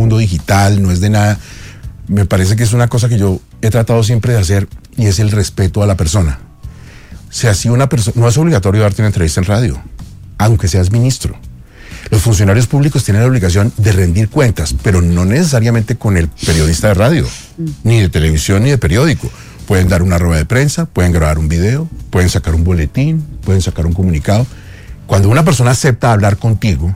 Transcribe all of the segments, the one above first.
mundo digital, no es de nada. Me parece que es una cosa que yo he tratado siempre de hacer y es el respeto a la persona. O sea, si una persona, no es obligatorio darte una entrevista en radio, aunque seas ministro. Los funcionarios públicos tienen la obligación de rendir cuentas, pero no necesariamente con el periodista de radio, ni de televisión, ni de periódico. Pueden dar una rueda de prensa, pueden grabar un video, pueden sacar un boletín, pueden sacar un comunicado. Cuando una persona acepta hablar contigo,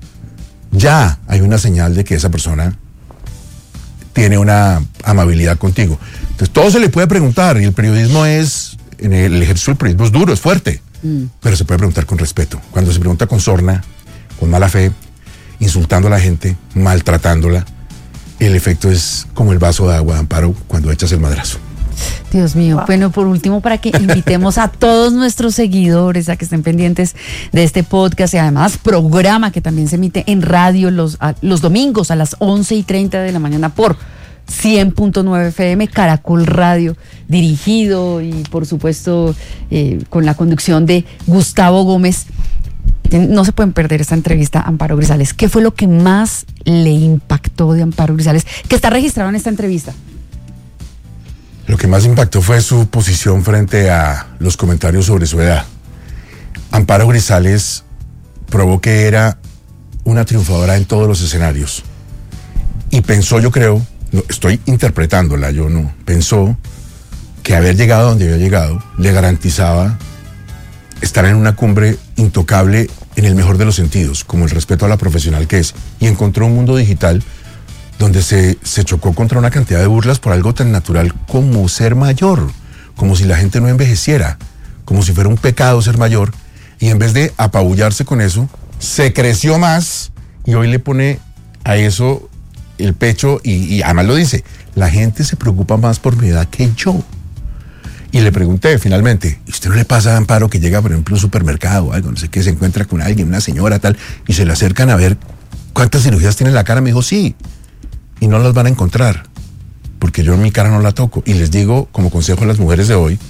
ya hay una señal de que esa persona tiene una amabilidad contigo. Entonces todo se le puede preguntar y el periodismo es, en el ejercicio del periodismo es duro, es fuerte, pero se puede preguntar con respeto. Cuando se pregunta con sorna, con mala fe, insultando a la gente, maltratándola, el efecto es como el vaso de agua, Amparo, cuando echas el madrazo. Dios mío. Wow. Bueno, por último, para que invitemos a todos nuestros seguidores a que estén pendientes de este podcast y además programa que también se emite en radio los domingos a las 11:30 de la mañana por 100.9 FM, Caracol Radio, dirigido y por supuesto con la conducción de Gustavo Gómez. No se pueden perder esta entrevista a Amparo Grisales. ¿Qué fue lo que más le impactó de Amparo Grisales, que está registrado en esta entrevista? Lo que más impactó fue su posición frente a los comentarios sobre su edad. Amparo Grisales probó que era una triunfadora en todos los escenarios. Y pensó, yo creo, no, estoy interpretándola, yo no, pensó que haber llegado a donde había llegado le garantizaba estar en una cumbre intocable en el mejor de los sentidos, como el respeto a la profesional que es. Y encontró un mundo digital donde se chocó contra una cantidad de burlas por algo tan natural como ser mayor, como si la gente no envejeciera, como si fuera un pecado ser mayor, y en vez de apabullarse con eso, se creció más y hoy le pone a eso el pecho y además lo dice, la gente se preocupa más por mi edad que yo. Y le pregunté finalmente, ¿y usted no le pasa a Amparo que llega, por ejemplo, a un supermercado o algo, no sé qué, se encuentra con alguien, una señora tal, y se le acercan a ver cuántas cirugías tiene en la cara? Me dijo, sí. Y no las van a encontrar, porque yo en mi cara no la toco. Y les digo, como consejo a las mujeres de hoy,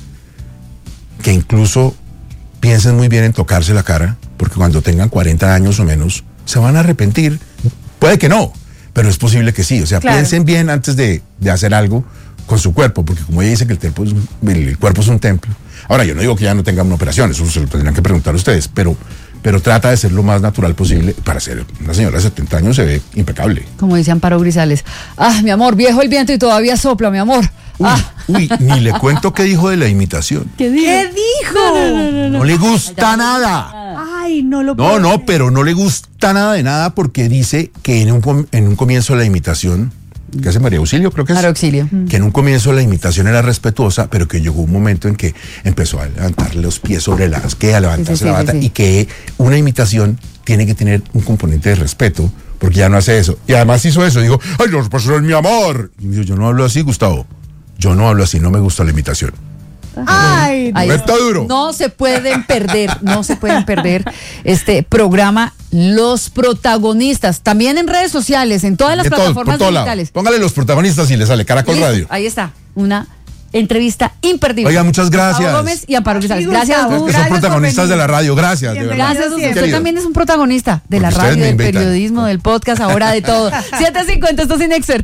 que incluso piensen muy bien en tocarse la cara, porque cuando tengan 40 años o menos, se van a arrepentir. Puede que no, pero es posible que sí. O sea, claro, piensen bien antes de hacer algo con su cuerpo, porque como ella dice que el cuerpo es un templo. Ahora, yo no digo que ya no tengan una operación, eso se lo tendrán que preguntar a ustedes, pero trata de ser lo más natural posible. Para ser una señora de 70 años se ve impecable. Como dice Amparo Grisales, mi amor, viejo el viento y todavía sopla, mi amor. Uy, ni le cuento qué dijo de la imitación. ¿Qué dijo? No le gusta nada. Ay, no lo puedo. No, pero no le gusta nada de nada porque dice que en un comienzo de la imitación, ¿qué hace María Auxilio? Creo que es. María Auxilio. Que en un comienzo la imitación era respetuosa, pero que llegó un momento en que empezó a levantarle los pies sobre la asquea, a levantarse la bata, y que una imitación tiene que tener un componente de respeto, porque ya no hace eso. Y además hizo eso, digo, ¡ay, los pasos es mi amor! Y yo no hablo así, Gustavo. Yo no hablo así, no me gusta la imitación. Ay, está duro. No se pueden perder este programa Los Protagonistas, también en redes sociales, en todas las plataformas digitales. Póngale Los Protagonistas y le sale Caracol Radio. Ahí está, una entrevista imperdible. Oiga, muchas gracias. Gustavo Gómez y Amparo Grisales. Gracias, Gus. Que son protagonistas de la radio, gracias. Gracias, Gus. Usted también es un protagonista de la radio, del periodismo, del podcast, ahora de todo. 7:50, esto sin Experto.